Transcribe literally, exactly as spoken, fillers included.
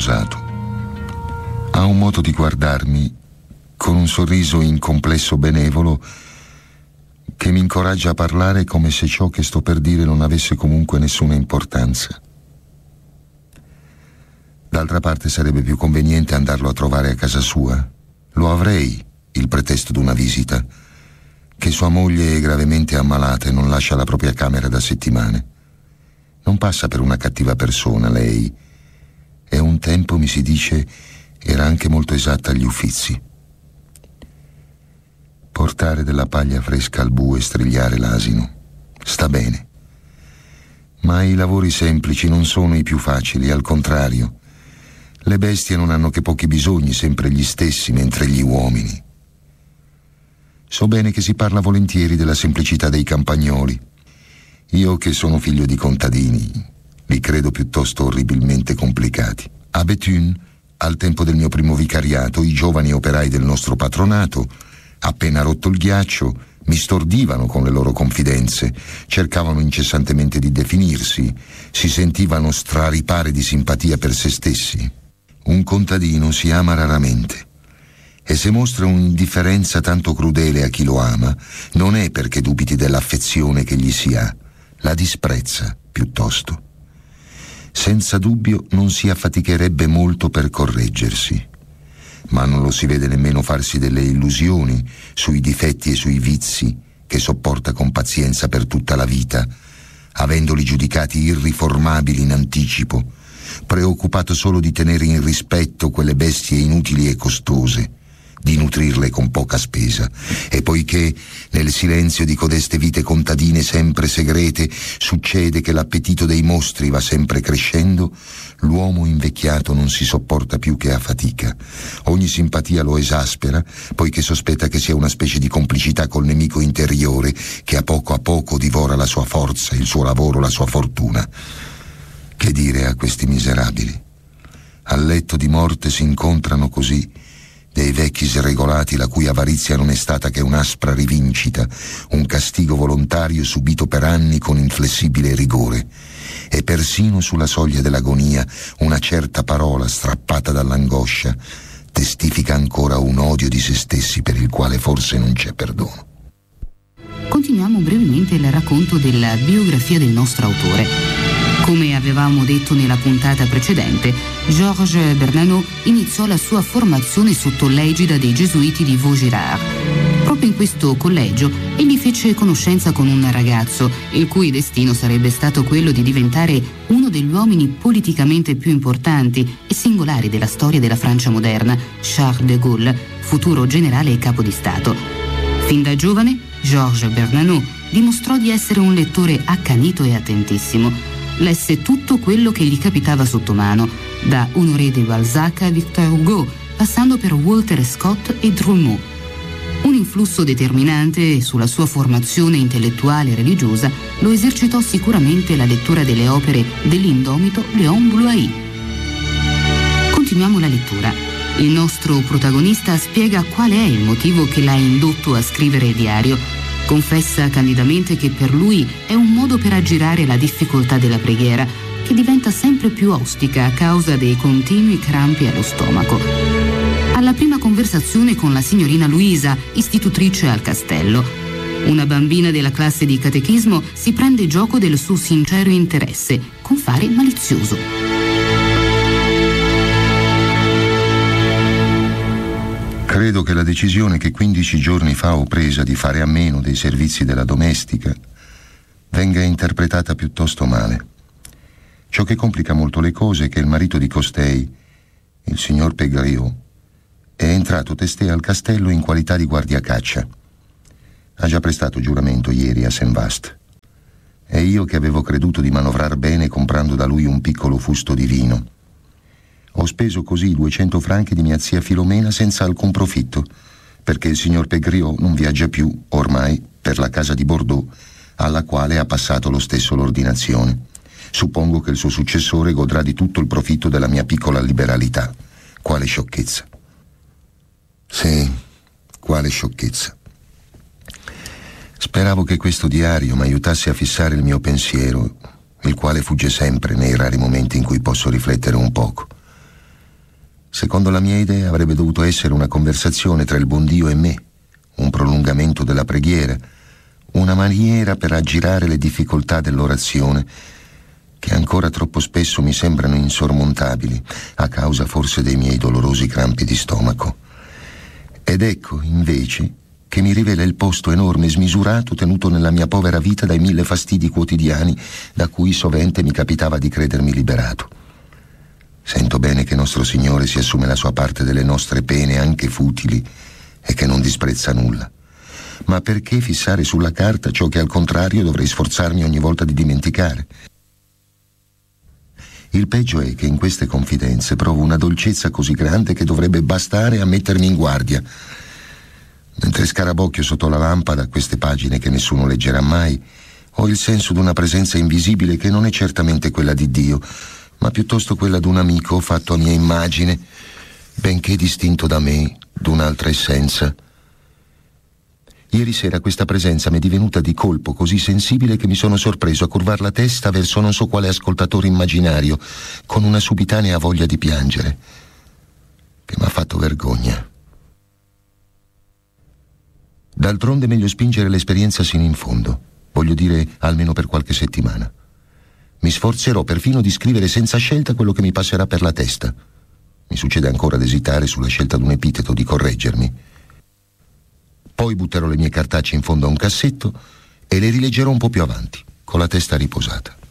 sposato. Ha un modo di guardarmi con un sorriso in complesso benevolo che mi incoraggia a parlare come se ciò che sto per dire non avesse comunque nessuna importanza. D'altra parte sarebbe più conveniente andarlo a trovare a casa sua. Lo avrei, il pretesto d'una visita, che sua moglie è gravemente ammalata e non lascia la propria camera da settimane. Non passa per una cattiva persona, lei, e un tempo, mi si dice, era anche molto esatta agli uffizi. Portare della paglia fresca al bue e strigliare l'asino sta bene, ma i lavori semplici non sono i più facili, al contrario. Le bestie non hanno che pochi bisogni, sempre gli stessi, mentre gli uomini. So bene che si parla volentieri della semplicità dei campagnoli. Io, che sono figlio di contadini, li credo piuttosto orribilmente complicati. A Béthune, al tempo del mio primo vicariato, i giovani operai del nostro patronato, appena rotto il ghiaccio, mi stordivano con le loro confidenze, cercavano incessantemente di definirsi, si sentivano straripare di simpatia per se stessi. Un contadino si ama raramente, e se mostra un'indifferenza tanto crudele a chi lo ama, non è perché dubiti dell'affezione che gli si ha, la disprezza piuttosto. Senza dubbio non si affaticherebbe molto per correggersi, ma non lo si vede nemmeno farsi delle illusioni sui difetti e sui vizi che sopporta con pazienza per tutta la vita, avendoli giudicati irriformabili in anticipo, preoccupato solo di tenere in rispetto quelle bestie inutili e costose, di nutrirle con poca spesa. E poiché nel silenzio di codeste vite contadine sempre segrete succede che l'appetito dei mostri va sempre crescendo, l'uomo invecchiato non si sopporta più che a fatica. Ogni simpatia lo esaspera, poiché sospetta che sia una specie di complicità col nemico interiore che a poco a poco divora la sua forza, il suo lavoro, la sua fortuna. Che dire a questi miserabili? Al letto di morte si incontrano così dei vecchi sregolati la cui avarizia non è stata che un'aspra rivincita, un castigo volontario subito per anni con inflessibile rigore, e persino sulla soglia dell'agonia una certa parola strappata dall'angoscia testifica ancora un odio di se stessi per il quale forse non c'è perdono. Continuiamo brevemente il racconto della biografia del nostro autore. Come avevamo detto nella puntata precedente, Georges Bernanos iniziò la sua formazione sotto l'egida dei gesuiti di Vaugirard. Proprio in questo collegio egli fece conoscenza con un ragazzo, il cui destino sarebbe stato quello di diventare uno degli uomini politicamente più importanti e singolari della storia della Francia moderna, Charles de Gaulle, futuro generale e capo di Stato. Fin da giovane, Georges Bernanos dimostrò di essere un lettore accanito e attentissimo. Lesse tutto quello che gli capitava sotto mano, da Honoré de Balzac a Victor Hugo, passando per Walter Scott e Drummond. Un influsso determinante sulla sua formazione intellettuale e religiosa lo esercitò sicuramente la lettura delle opere dell'indomito Léon Bloy. Continuiamo la lettura. Il nostro protagonista spiega qual è il motivo che l'ha indotto a scrivere il diario. Confessa candidamente che per lui è un modo per aggirare la difficoltà della preghiera, che diventa sempre più ostica a causa dei continui crampi allo stomaco. Alla prima conversazione con la signorina Luisa, istitutrice al castello, una bambina della classe di catechismo si prende gioco del suo sincero interesse, con fare malizioso. Credo che la decisione che quindici giorni fa ho presa di fare a meno dei servizi della domestica venga interpretata piuttosto male. Ciò che complica molto le cose è che il marito di costei, il signor Pegriot, è entrato testè al castello in qualità di guardiacaccia. Ha già prestato giuramento ieri a Saint-Vaast. E io, che avevo creduto di manovrar bene comprando da lui un piccolo fusto di vino, ho speso così i duecento franchi di mia zia Filomena senza alcun profitto, perché il signor Pegriot non viaggia più, ormai, per la casa di Bordeaux, alla quale ha passato lo stesso l'ordinazione. Suppongo che il suo successore godrà di tutto il profitto della mia piccola liberalità. Quale sciocchezza! Sì, quale sciocchezza! Speravo che questo diario mi aiutasse a fissare il mio pensiero, il quale fugge sempre nei rari momenti in cui posso riflettere un poco. Secondo la mia idea avrebbe dovuto essere una conversazione tra il buon Dio e me, un prolungamento della preghiera, una maniera per aggirare le difficoltà dell'orazione che ancora troppo spesso mi sembrano insormontabili, a causa forse dei miei dolorosi crampi di stomaco. Ed ecco, invece, che mi rivela il posto enorme e smisurato tenuto nella mia povera vita dai mille fastidi quotidiani da cui sovente mi capitava di credermi liberato. Sento bene che nostro Signore si assume la sua parte delle nostre pene, anche futili, e che non disprezza nulla. Ma perché fissare sulla carta ciò che al contrario dovrei sforzarmi ogni volta di dimenticare? Il peggio è che in queste confidenze provo una dolcezza così grande che dovrebbe bastare a mettermi in guardia. Mentre scarabocchio sotto la lampada queste pagine che nessuno leggerà mai, ho il senso di una presenza invisibile che non è certamente quella di Dio, ma piuttosto quella d'un amico fatto a mia immagine, benché distinto da me, d'un'altra essenza. Ieri sera questa presenza mi è divenuta di colpo così sensibile che mi sono sorpreso a curvar la testa verso non so quale ascoltatore immaginario, con una subitanea voglia di piangere, che m'ha fatto vergogna. D'altronde è meglio spingere l'esperienza sino in fondo, voglio dire almeno per qualche settimana. Mi sforzerò perfino di scrivere senza scelta quello che mi passerà per la testa. Mi succede ancora ad esitare sulla scelta d'un epiteto, di correggermi. Poi butterò le mie cartacce in fondo a un cassetto e le rileggerò un po' più avanti, con la testa riposata.